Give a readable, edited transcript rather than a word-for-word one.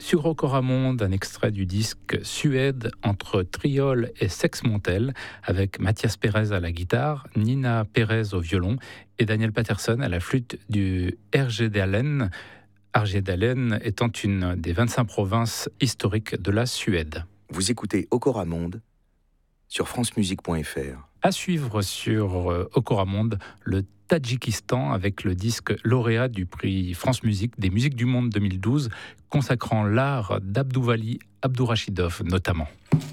Sur Ocoramonde, un extrait du disque Suède entre Triol et Sex Montel, avec Mathias Pérez à la guitare, Nina Pérez au violon et Daniel Patterson à la flûte du Härjedalen. Härjedalen étant une des 25 provinces historiques de la Suède. Vous écoutez Ocoramonde sur francemusique.fr. À suivre sur Ocoramonde, le Tadjikistan avec le disque lauréat du prix France Musique des Musiques du Monde 2012, consacrant l'art d'Abdouvali Abdourachidov notamment.